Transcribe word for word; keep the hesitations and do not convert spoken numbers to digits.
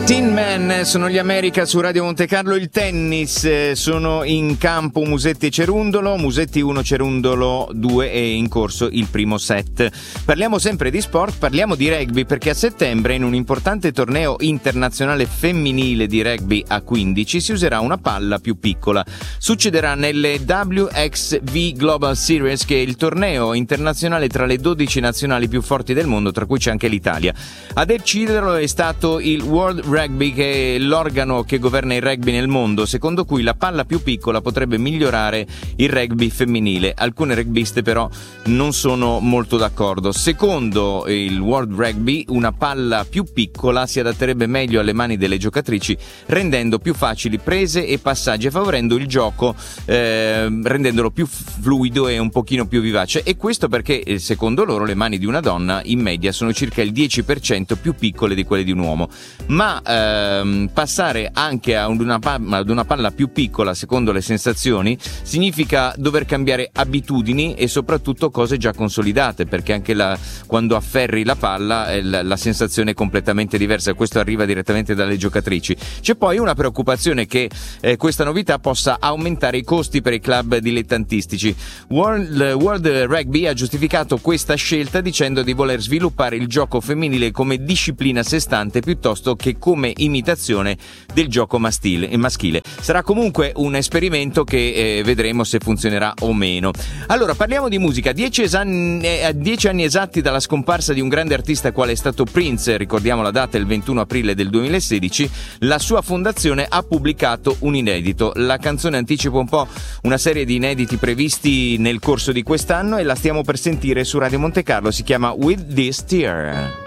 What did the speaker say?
Tin Man sono gli America su Radio Monte Carlo. Il tennis, sono in campo Musetti e Cerundolo, Musetti uno, Cerundolo due, e in corso il primo set. Parliamo sempre di sport, parliamo di rugby, perché a settembre in un importante torneo internazionale femminile di rugby a quindici si userà una palla più piccola. Succederà nelle W X V Global Series, che è il torneo internazionale tra le dodici nazionali più forti del mondo, tra cui c'è anche l'Italia. A deciderlo è stato il World Rugby, che è l'organo che governa il rugby nel mondo, secondo cui la palla più piccola potrebbe migliorare il rugby femminile. Alcune rugbiste però non sono molto d'accordo. Secondo il World Rugby, una palla più piccola si adatterebbe meglio alle mani delle giocatrici, rendendo più facili prese e passaggi e favorendo il gioco, eh, rendendolo più fluido e un pochino più vivace. E questo perché, secondo loro, le mani di una donna in media sono circa il dieci per cento più piccole di quelle di un uomo. Ma ehm, passare anche a una, ad una palla più piccola, secondo le sensazioni, significa dover cambiare abitudini e soprattutto cose già consolidate, perché anche la, quando afferri la palla eh, la, la sensazione è completamente diversa, e questo arriva direttamente dalle giocatrici. C'è poi una preoccupazione che eh, questa novità possa aumentare i costi per i club dilettantistici. World, World Rugby ha giustificato questa scelta dicendo di voler sviluppare il gioco femminile come disciplina a sé stante piuttosto che come imitazione del gioco maschile. maschile. Sarà comunque un esperimento che eh, vedremo se funzionerà o meno. Allora, parliamo di musica. Dieci, esan- eh, dieci anni esatti dalla scomparsa di un grande artista quale è stato Prince, ricordiamo la data, il ventuno aprile del duemilasedici, la sua fondazione ha pubblicato un inedito. La canzone anticipa un po' una serie di inediti previsti nel corso di quest'anno e la stiamo per sentire su Radio Monte Carlo. Si chiama With This Tear.